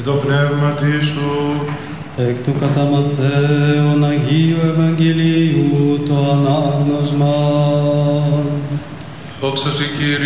το πνεύματι σου, εκ του κατά Ματθαίον Αγίου Ευαγγελίου το ανάγνωσμα. δόξα σε Κύριε.